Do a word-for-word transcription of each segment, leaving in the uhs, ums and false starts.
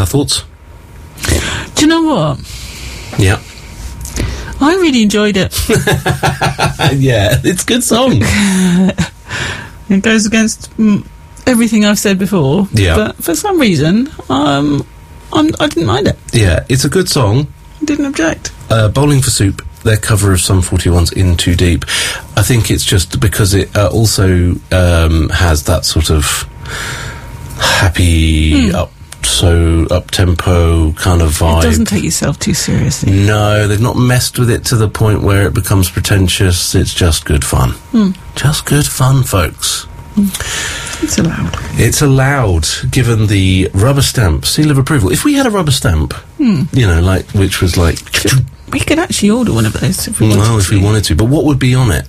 thoughts? Do you know what? Yeah. I really enjoyed it. Yeah, it's a good song. It goes against mm, everything I've said before. Yeah. But for some reason, um, I'm, I didn't mind it. Yeah, it's a good song. I didn't object. Uh, Bowling for Soup, their cover of Sum forty-one's In Too Deep. I think it's just because it uh, also um, has that sort of happy, Mm. up so up-tempo kind of vibe. It doesn't take yourself too seriously. No, they've not messed with it to the point where it becomes pretentious. It's just good fun. Mm. Just good fun, folks. It's allowed. It's allowed, given the rubber stamp, seal of approval. If we had a rubber stamp, Mm. you know, like, which was like... We could actually order one of those if we wanted Well, if to. we wanted to, but what would be on it?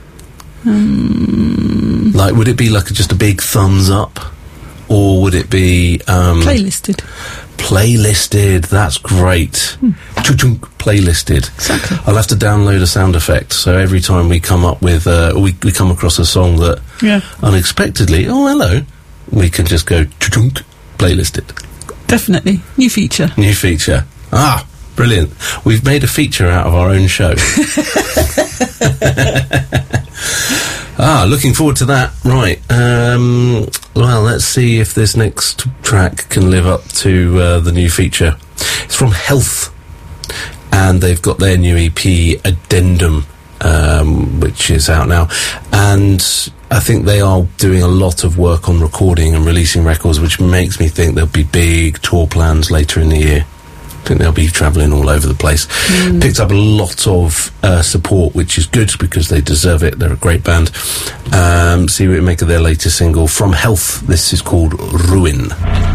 Um, Like, would it be like a, just a big thumbs up? Or would it be... Um, playlisted. Playlisted, that's great. Hmm. Chunk, playlisted. Exactly. I'll have to download a sound effect, so every time we come up with, uh, we, we come across a song that Yeah. unexpectedly, oh, hello, we can just go chunk, playlisted. Definitely. New feature. New feature. Ah, brilliant. We've made a feature out of our own show. Ah, looking forward to that. Right. Um, well, let's see if this next track can live up to uh, the new feature. It's from Health, and they've got their new E P, Addendum, um, which is out now. And I think they are doing a lot of work on recording and releasing records, which makes me think there'll be big tour plans later in the year. I think they'll be travelling all over the place. Mm. Picked up a lot of uh, support, which is good because they deserve it. They're a great band. Um, see what we make of their latest single, From Health. This is called Ruin.